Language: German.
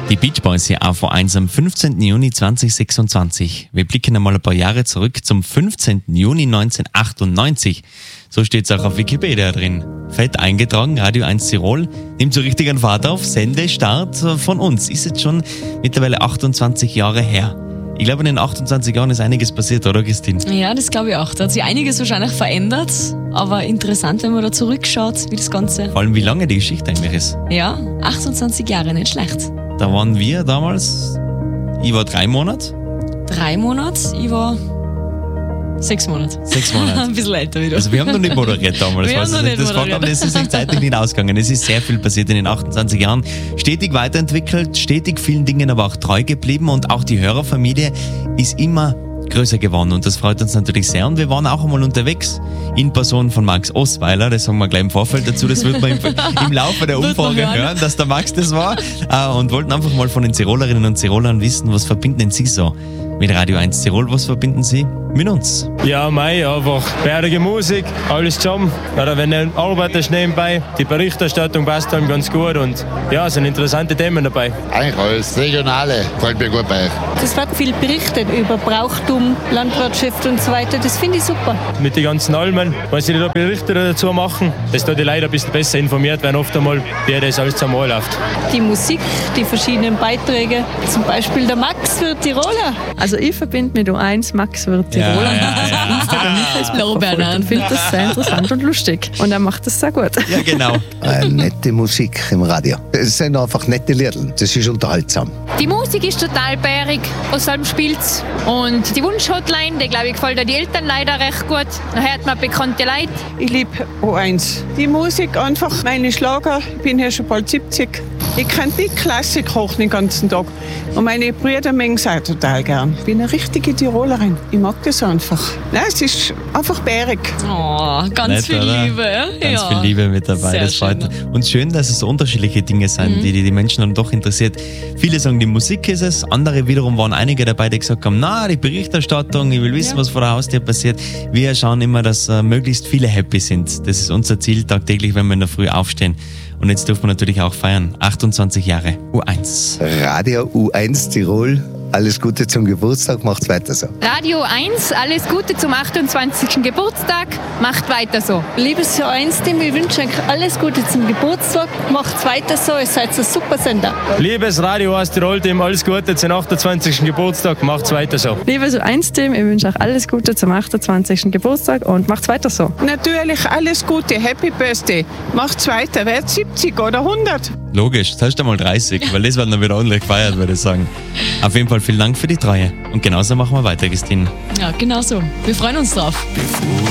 Die Beach Boys hier auf A1 am 15. Juni 2026. Wir blicken einmal ein paar Jahre zurück zum 15. Juni 1998. So steht es auch auf Wikipedia drin. Fett eingetragen, Radio 1 Tirol nimmt so richtig einen Fahrt auf. Sendestart von uns. Ist jetzt schon mittlerweile 28 Jahre her. Ich glaube, in den 28 Jahren ist einiges passiert, oder Christine? Ja, das glaube ich auch. Da hat sich einiges wahrscheinlich verändert. Aber interessant, wenn man da zurückschaut, wie das Ganze... Vor allem, wie lange die Geschichte eigentlich ist. Ja, 28 Jahre, nicht schlecht. Da waren wir damals, ich war 3 Monate. 3 Monate, ich war 6 Monate. 6 Monate. Ein bisschen älter wieder. Also wir haben noch nicht moderiert damals. Wir haben noch nicht moderiert. Das ist sich zeitlich nicht ausgegangen. Es ist sehr viel passiert in den 28 Jahren. Stetig weiterentwickelt, stetig vielen Dingen aber auch treu geblieben und auch die Hörerfamilie ist immer größer geworden und das freut uns natürlich sehr. Und wir waren auch einmal unterwegs in Person von Max Osweiler, das sagen wir gleich im Vorfeld dazu, das wird man im Laufe der Umfrage hören, dass der Max das war, und wollten einfach mal von den Tirolerinnen und Tirolern wissen, was verbinden denn Sie so mit Radio 1 Tirol, was verbinden Sie mit uns? Ja, einfach bärige Musik, alles zusammen. Oder wenn du arbeitest nebenbei, die Berichterstattung passt dann ganz gut und ja, es sind interessante Themen dabei. Eigentlich alles. Regionale gefällt mir gut bei euch. Es wird viel berichtet über Brauchtum, Landwirtschaft und so weiter. Das finde ich super. Mit den ganzen Almen, wenn sie da Berichte dazu machen, dass da die Leute ein bisschen besser informiert werden, oft einmal, wie das alles zusammen läuft. Die Musik, die verschiedenen Beiträge, zum Beispiel der Max wird Tiroler. Also ich verbinde mit U1 Max wird Tiroler. Lorbeeren. Ich finde das sehr interessant und lustig. Und er macht das sehr gut. Ja, genau. Nette Musik im Radio. Es sind einfach nette Lieder. Das ist unterhaltsam. Die Musik ist total bärig, aus allem spielt's. Und die Wunsch-Hotline, die glaube ich gefällt auch die Eltern leider recht gut. Da hört man bekannte Leute. Ich liebe O1. Die Musik einfach, meine Schlager. Ich bin ja schon bald 70. Ich kann die Klassik hoch den ganzen Tag. Und meine Brüder mögen es auch total gern. Ich bin eine richtige Tirolerin. Ich mag das einfach. Nein, es ist einfach bärig. Oh, ganz Nett, viel oder? Liebe. Ganz viel Liebe mit dabei. Sehr Das freut schön. mich. Und schön, dass es so unterschiedliche Dinge sind, die Menschen dann doch interessiert. Viele sagen, die Musik ist es. Andere wiederum waren einige dabei, die gesagt haben, na, die Berichterstattung, ich will wissen, was vor der Haustür passiert. Wir schauen immer, dass möglichst viele happy sind. Das ist unser Ziel tagtäglich, wenn wir in der Früh aufstehen. Und jetzt dürfen wir natürlich auch feiern. 28 Jahre U1. Radio U1 Tirol. Alles Gute zum Geburtstag, macht's weiter so. Radio 1, alles Gute zum 28. Geburtstag, macht weiter so. Liebes O1-Team, ich wünsche euch alles Gute zum Geburtstag. Macht's weiter so, ihr seid ein super Sender. Liebes Radio 1 Tirol-Team, alles Gute zum 28. Geburtstag, macht's weiter so. Liebes U1-Team, ich wünsche euch alles Gute zum 28. Geburtstag und macht's weiter so. Natürlich alles Gute. Happy Birthday. Macht's weiter. Werdet 70 oder 100. Logisch, das heißt einmal 30, weil das wird dann wieder ordentlich gefeiert, würde ich sagen. Auf jeden Fall vielen Dank für die Treue. Und genauso machen wir weiter, Christine. Ja, genau so. Wir freuen uns drauf.